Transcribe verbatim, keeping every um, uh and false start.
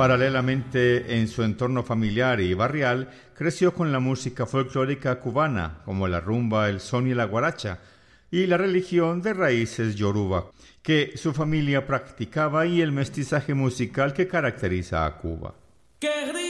Paralelamente, en su entorno familiar y barrial, creció con la música folclórica cubana, como la rumba, el son y la guaracha, y la religión de raíces yoruba, que su familia practicaba, y el mestizaje musical que caracteriza a Cuba.